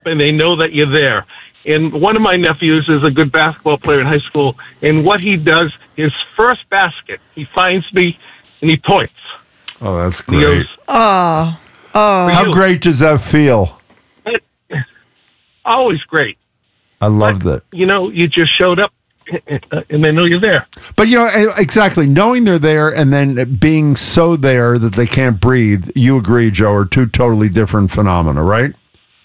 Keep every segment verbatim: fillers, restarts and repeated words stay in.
and they know that you're there. And one of my nephews is a good basketball player in high school, and what he does, his first basket, he finds me and he points. Oh, that's He great. goes, Oh, oh. How you. great does that feel? always great. I love that. You know, you just showed up, and they know you're there. But, you know, exactly, knowing they're there and then being so there that they can't breathe, you agree, Joe, are two totally different phenomena, right?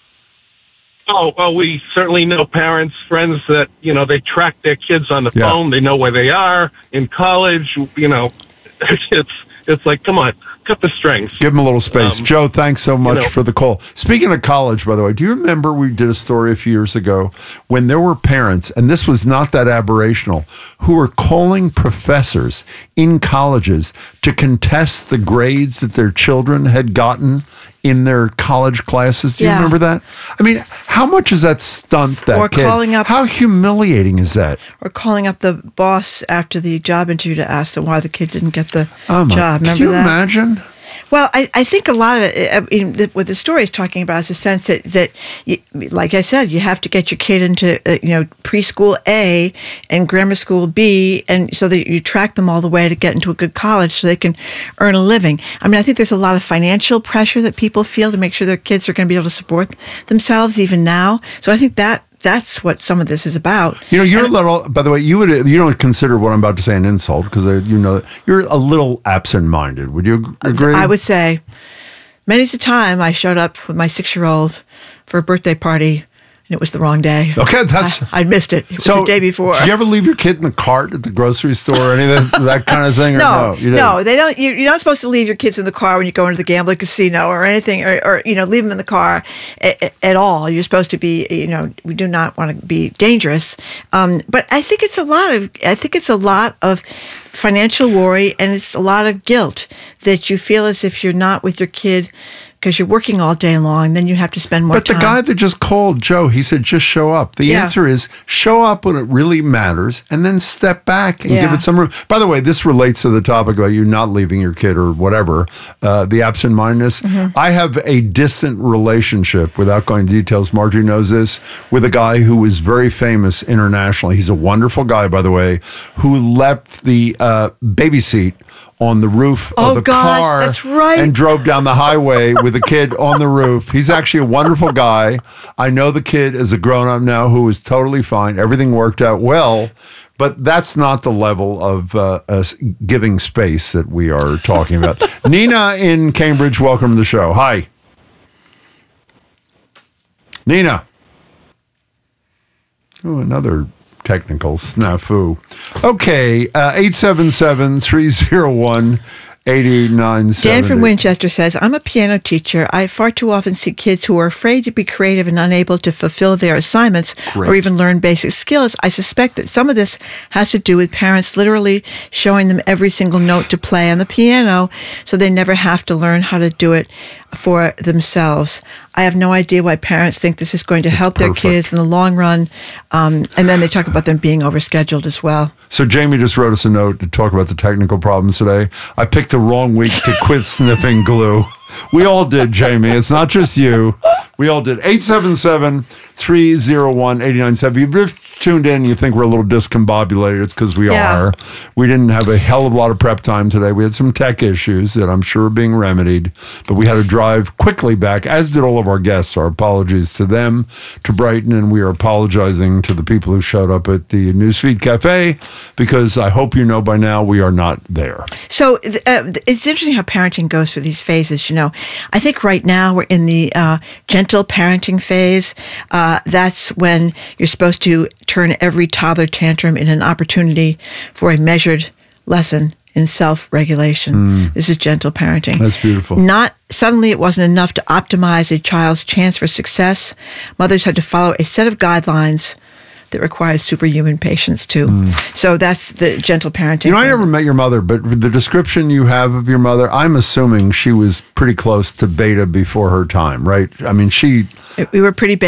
Oh, well, we certainly know parents, friends that, you know, they track their kids on the Yeah. phone. They know where they are in college. You know, it's it's like, come on, cut the strings. Give them a little space. Um, Joe, thanks so much you know, for the call. Speaking of college, by the way, do you remember we did a story a few years ago when there were parents, and this was not that aberrational, who were calling professors in colleges to contest the grades that their children had gotten in their college classes? Do you Yeah. remember that? I mean, how much does that stunt that Or kid? calling up- How humiliating is that? Or calling up the boss after the job interview to ask them why the kid didn't get the Oh my, job. Remember can you that? imagine? Well, I, I think a lot of it, I mean, the, what the story is talking about is the sense that, that you, like I said, you have to get your kid into, uh, you know, preschool A and grammar school B, and so that you track them all the way to get into a good college so they can earn a living. I mean, I think there's a lot of financial pressure that people feel to make sure their kids are going to be able to support themselves even now. So I think that that's what some of this is about. You know, you're a little. By the way, you would you don't consider what I'm about to say an insult because you know you're a little absent-minded. Would you ag- agree? I would say many's the time I showed up with my six-year-old for a birthday party, and it was the wrong day. Okay, that's. I, I'd missed it. It was So, the day before. Did you ever leave your kid in the cart at the grocery store or any of that, that kind of thing? Or No, no, you didn't? no, they don't. you- You're not supposed to leave your kids in the car when you go into the gambling casino or anything, or, or you know, leave them in the car at, at all. You're supposed to be, you know, we do not want to be dangerous. Um, but I think it's a lot of, I think it's a lot of financial worry, and it's a lot of guilt that you feel as if you're not with your kid because you're working all day long. Then you have to spend more But the time. guy that just called, Joe, he said just show up. The Yeah. answer is show up when it really matters and then step back and give Yeah. it some room. By the way, this relates to the topic about you not leaving your kid or whatever, uh, the absent-mindedness. Mm-hmm. I have a distant relationship, without going into details, Margie knows this, with a guy who is very famous internationally. He's a wonderful guy, by the way, who left the uh, baby seat on the roof Oh, of the God, car that's right. and drove down the highway with a kid on the roof. He's actually a wonderful guy. I know the kid is a grown-up now who is totally fine. Everything worked out well, but that's not the level of uh, uh, giving space that we are talking about. Nina in Cambridge, welcome to the show. Hi. Nina. Oh, another technical snafu. Okay, uh, eight seven seven, three oh one, eight nine seven. Dan from Winchester says, I'm a piano teacher. I far too often see kids who are afraid to be creative and unable to fulfill their assignments Great. or even learn basic skills. I suspect that some of this has to do with parents literally showing them every single note to play on the piano so they never have to learn how to do it for themselves. I have no idea why parents think this is going to help their perfect. kids in the long run. Um, and then they talk about them being overscheduled as well. So Jamie just wrote us a note to talk about the technical problems today. I picked the wrong week to quit sniffing glue. We all did, Jamie. It's not just you. We all did. eight seven seven, three oh one, eight nine seven. If you've tuned in and you think we're a little discombobulated, it's because we Yeah. are. We didn't have a hell of a lot of prep time today. We had some tech issues that I'm sure are being remedied, but we had to drive quickly back, as did all of our guests. Our apologies to them, to Brighton, and we are apologizing to the people who showed up at the Newsfeed Cafe, because I hope you know by now we are not there. So uh, it's interesting how parenting goes through these phases. You know, I think right now we're in the uh, gentle parenting phase. Uh, that's when you're supposed to turn every toddler tantrum into an opportunity for a measured lesson in self-regulation. This is gentle parenting. That's beautiful. Not suddenly it wasn't enough to optimize a child's chance for success. Mothers had to follow a set of guidelines that requires superhuman patience too. So that's the gentle parenting. You know, I thing. never met your mother, but the description you have of your mother, I'm assuming she was pretty close to beta before her time, right? I mean, she... We were pretty beta.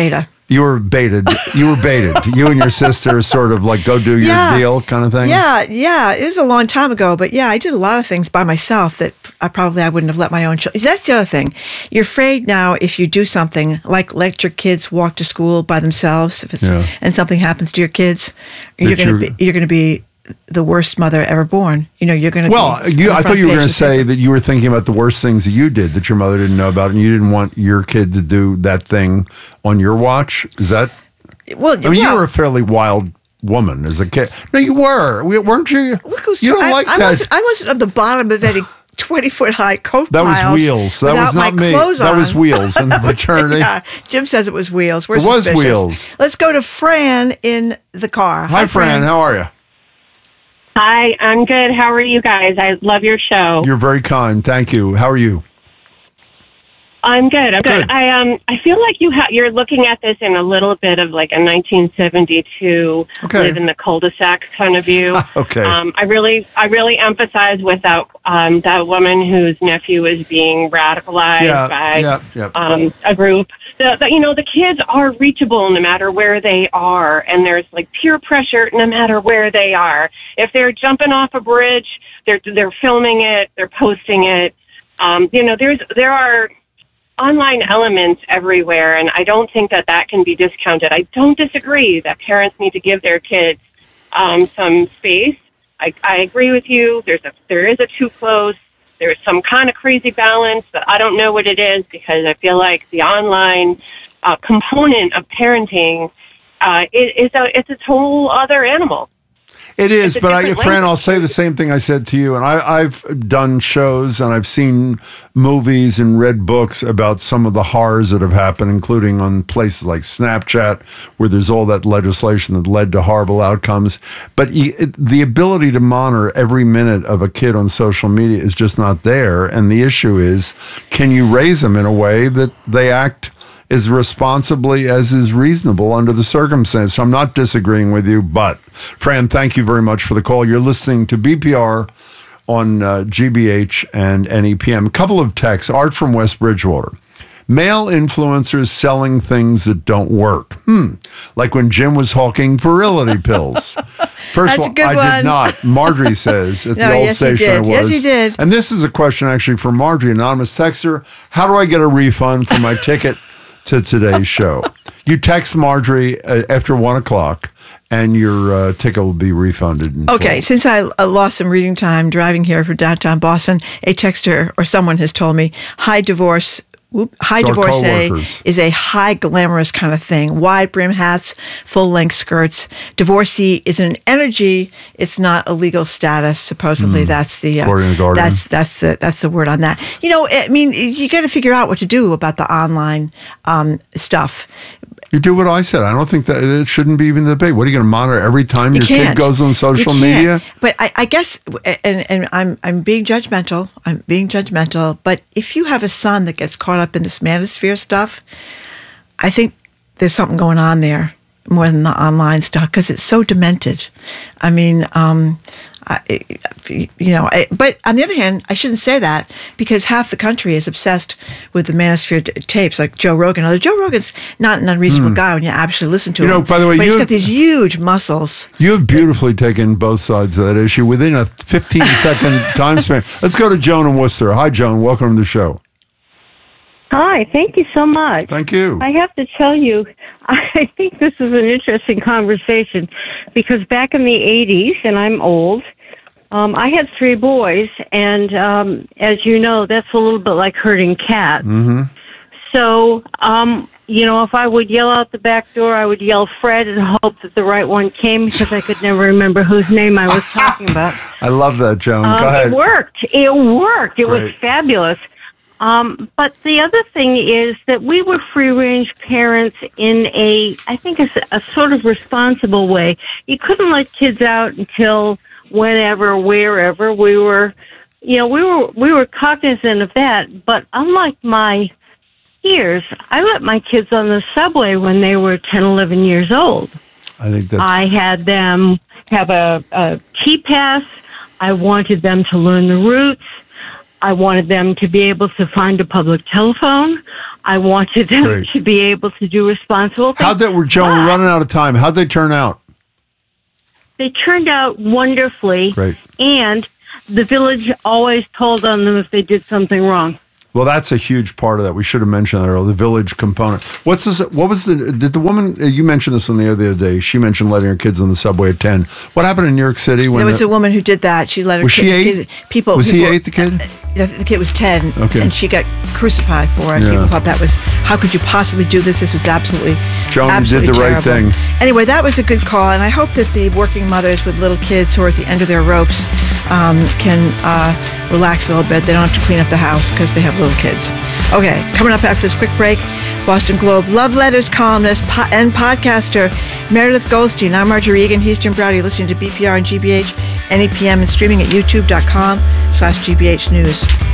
You were baited. You were baited. You and your sister sort of like go do your Yeah. deal kind of thing. Yeah, yeah. It was a long time ago, but yeah, I did a lot of things by myself that I probably I wouldn't have let my own children. That's the other thing. You're afraid now if you do something like let your kids walk to school by themselves, if it's Yeah. and something happens to your kids, you're That gonna you're- be you're gonna be the worst mother ever born. You know, you're gonna Well, be you, on the I thought front you were page going to of the say paper. that you were thinking about the worst things that you did that your mother didn't know about, and you didn't want your kid to do that thing on your watch. Is that? Well, I mean, well, you were a fairly wild woman as a kid. No, you were, We- weren't you? look who's you don't I, like I that. wasn't, I wasn't at the bottom of any twenty foot high coat That was piles Wheels. That without was not my me. clothes That on. was Wheels in the fraternity. Yeah, Jim says it was Wheels. We're It was suspicious. Wheels. Let's go to Fran in the car. Hi, Fran. How are you? Hi, I'm good. How are you guys? I love your show. You're very kind. Thank you. How are you? I'm good. I'm good. Good. I um I feel like you ha- you're looking at this in a little bit of like a nineteen seventy-two Okay. live in the cul-de-sac kind of view. Okay. Um, I really I really emphasize with that um that woman whose nephew is being radicalized Yeah, by yeah, yeah. um a group. The, the, you know, the kids are reachable no matter where they are, and there's like peer pressure no matter where they are. If they're jumping off a bridge, they're they're filming it, they're posting it. Um, you know, there's there are online elements everywhere, and I don't think that that can be discounted. I don't disagree that parents need to give their kids um, some space. I, I agree with you. There's a there is a too close. There's some kind of crazy balance, but I don't know what it is because I feel like the online uh, component of parenting uh, is, is a it's a whole other animal. It is, It's a but I, different Fran, language. I'll say the same thing I said to you. And I, I've done shows and I've seen movies and read books about some of the horrors that have happened, including on places like Snapchat, where there's all that legislation that led to horrible outcomes. But you, it, the ability to monitor every minute of a kid on social media is just not there. And the issue is, can you raise them in a way that they act as responsibly as is reasonable under the circumstance? So I'm not disagreeing with you, but Fran, thank you very much for the call. You're listening to B P R on uh, G B H and N E P M. A couple of texts. Art from West Bridgewater. Male influencers selling things that don't work. Hmm. Like when Jim was hawking virility pills. First That's of a all, good I one. did not. Marjorie says at No, the old yes, you station I did. was. Yes, you did. And this is a question actually for Marjorie, anonymous texter. How do I get a refund for my ticket to today's show? You text Marjorie uh, after one o'clock, and your uh, ticket will be refunded. In Okay, full. since I uh, lost some reading time driving here from downtown Boston, a texter or someone has told me high divorce. Whoop, high It's our divorcee coworkers. is a high glamorous kind of thing. Wide brim hats, full length skirts. Divorcee is an energy. It's not a legal status. Supposedly, that's the uh, Hmm. According to the Guardian. that's that's the that's the word on that. You know, I mean, you got to figure out what to do about the online um, stuff. You do what I said. I don't think that it shouldn't be even the debate. What are you going to monitor every time You your can't. kid goes on social You can't. media? But I, I guess, and, and I'm I'm being judgmental. I'm being judgmental. But if you have a son that gets caught up in this manosphere stuff, I think there's something going on there more than the online stuff because it's so demented. I mean, um, I, you know. I, but on the other hand, I shouldn't say that because half the country is obsessed with the manosphere t- tapes, like Joe Rogan. Although Joe Rogan's not an unreasonable guy when you actually listen to Hmm. You him. know, by the way, but he's you- got these huge muscles. You have beautifully taken both sides of that issue within a fifteen second time span. Let's go to Joan in Worcester. Hi, Joan. Welcome to the show. Hi, thank you so much. Thank you. I have to tell you, I think this is an interesting conversation because back in the eighties, and I'm old, um, I had three boys, and um, as you know, that's a little bit like herding cats. Mm-hmm. So, um, you know, if I would yell out the back door, I would yell Fred and hope that the right one came because I could never remember whose name I was talking about. I love that, Joan. Um, Go ahead. It worked. It worked. It was Great. fabulous. Um, but the other thing is that we were free-range parents in a, I think, a, a sort of responsible way. You couldn't let kids out until whenever, wherever. We were, you know, we were we were cognizant of that. But unlike my peers, I let my kids on the subway when they were ten, eleven years old. I think that's. I had them have a, a key pass. I wanted them to learn the routes. I wanted them to be able to find a public telephone. I wanted them Great. to be able to do responsible things. How'd that work, Joan? We're running out of time. How'd they turn out? They turned out wonderfully. Great. And the village always told on them if they did something wrong. Well, that's a huge part of that. We should have mentioned that earlier, the village component. What's this? What was the, did the woman, you mentioned this on the other day, she mentioned letting her kids on the subway at ten. What happened in New York City? When There was the, a woman who did that. She let her Was she kids, eight? people. Was he people, eight, the kid? Uh, the kid was ten, Okay. and she got crucified for it. Yeah. People thought that was, how could you possibly do this? This was absolutely, Joan, you absolutely did the right terrible. thing. Anyway, that was a good call, and I hope that the working mothers with little kids who are at the end of their ropes um, can uh, relax a little bit. They don't have to clean up the house because they have little kids. Okay, coming up after this quick break, Boston Globe Love Letters columnist po- and podcaster Meredith Goldstein. I'm Marjorie Egan. He's Jim Browdy, listening to B P R and G B H, N E P M, and streaming at youtube.com slash GBH News.